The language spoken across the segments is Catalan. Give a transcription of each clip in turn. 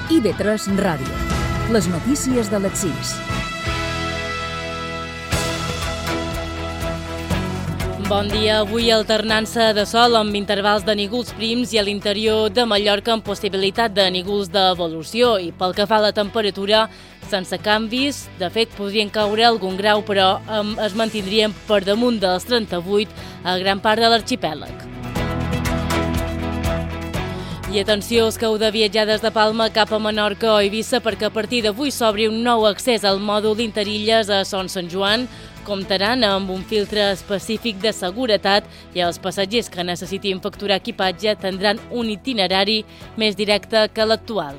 IB3 Ràdio. Les notícies de les 6. Bon dia. Avui alternança de sol amb intervals de nígols prims i a l'interior de Mallorca amb possibilitat de nígols d'evolució. I pel que fa a la temperatura, sense canvis. De fet, podrien caure algun grau, però es mantindrien per damunt dels 38 a gran part de l'arxipèlag. I atenció, els que heu de viatjar des de Palma cap a Menorca o Eivissa, perquè a partir d'avui s'obri un nou accés al mòdul Interilles a Son Sant Joan. Comptaran amb un filtre específic de seguretat i els passatgers que necessitin facturar equipatge tindran un itinerari més directe que l'actual.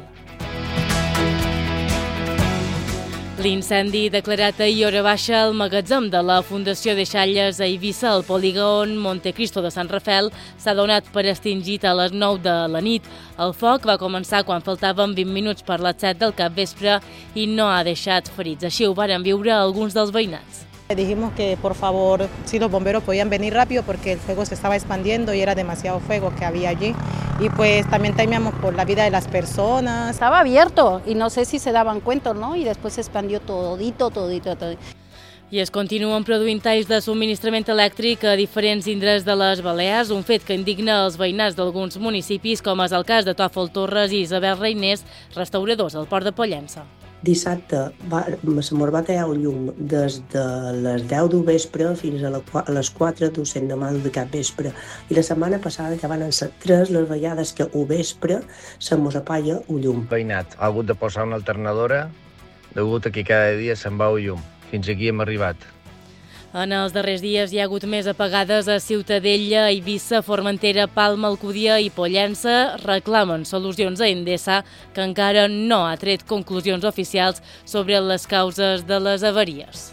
L'incendi declarat ahir hora baixa al magatzem de la Fundació Deixalles a Eivissa, al polígon Montecristo de Sant Rafel, s'ha donat per extingit a les 9 de la nit. El foc va començar quan faltaven 20 minuts per les 7 del capvespre i no ha deixat ferits. Així ho varen viure alguns dels veïnats. Dijimos que por favor, si los bomberos podían venir rápido porque el fuego se estaba expandiendo y era demasiado fuego que había allí. Y pues también temíamos por la vida de las personas. Estaba abierto y no sé si se daban cuenta, ¿no? Y después se expandió todito. I es continuen produint talls de subministrament elèctric a diferents indrets de les Balears, un fet que indigna els veïnats d'alguns municipis, com és el cas de Tòfol Torres i Isabel Reiners, restauradors al Port de Pollença. Dissabte se mos va tallar el llum des de les 10 del vespre fins a les 4 de capvespre. I la setmana passada ja van ser 3 les vegades que al vespre se mos apaga el llum. Veïnat ha hagut de posar una alternadora degut a que cada dia se'n va el llum. Fins aquí hem arribat. En els darrers dies hi ha hagut més apagades a Ciutadella, Eivissa, Formentera, Palma, Alcúdia i Pollença. Reclamen solucions a Endesa, que encara no ha tret conclusions oficials sobre les causes de les avaries.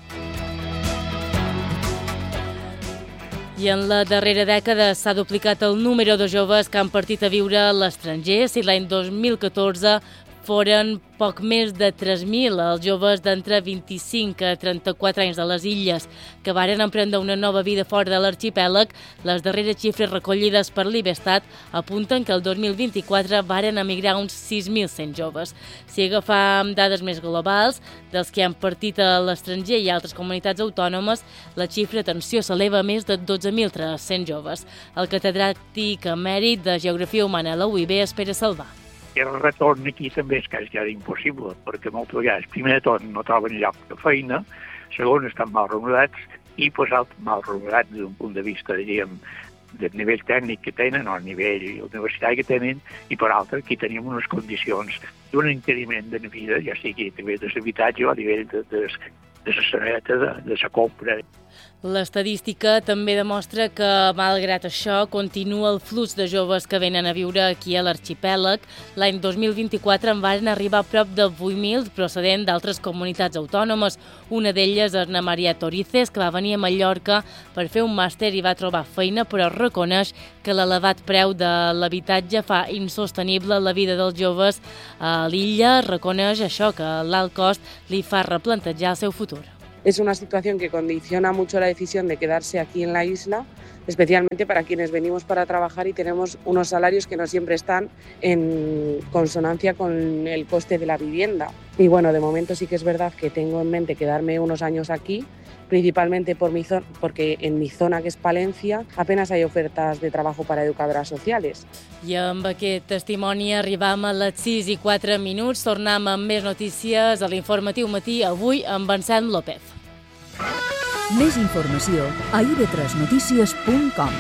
I en la darrera dècada s'ha duplicat el número de joves que han partit a viure a l'estranger. Si l'any 2014 foren poc més de 3.000 els joves d'entre 25 a 34 anys de les illes que varen emprendre una nova vida fora de l'arxipèlag. Les darreres xifres recollides per l'Ibestat apunten que el 2024 varen emigrar uns 6.100 joves. Si agafam dades més globals, dels que han partit a l'estranger i altres comunitats autònomes, la xifra, atenció, s'eleva a més de 12.300 joves. El catedràtic emèrit de Geografia Humana a la UIB espera salvar. El retorn aquí també és quasi impossible, perquè moltes vegades, primer de tot, no troben lloc de feina, segon, estan mal remunerats i, mal remunerats des d'un punt de vista, diríem, del nivell tècnic que tenen o el nivell universitari que tenen, i per altra, aquí tenim unes condicions d'un encariment de vida, ja sigui a nivell de l'habitatge o a nivell de la saneta, de la compra. L'estadística també demostra que, malgrat això, continua el flux de joves que venen a viure aquí a l'arxipèlag. L'any 2024 en van arribar a prop de 8.000 procedent d'altres comunitats autònomes. Una d'elles és Ana Maria Torices, que va venir a Mallorca per fer un màster i va trobar feina, però reconeix que l'elevat preu de l'habitatge fa insostenible la vida dels joves a l'illa. Reconeix això, que l'alt cost li fa replantejar el seu futur. Es una situación que condiciona mucho la decisión de quedarse aquí en la isla, especialmente para quienes venimos para trabajar y tenemos unos salarios que no siempre están en consonancia con el coste de la vivienda. Y bueno, de momento sí que es verdad que tengo en mente quedarme unos años aquí, principalmente porque en mi zona, que és Palencia, apenas hay ofertas de trabajo para educadoras sociales. I amb aquest testimoni arribam a les 6:04. Tornem amb més notícies a l'Informatiu Matí, avui amb Vincent López. Més informació a ib3notícies.com.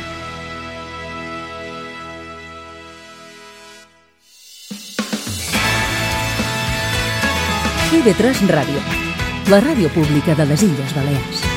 IB3 Ràdio, la ràdio pública de les Illes Balears.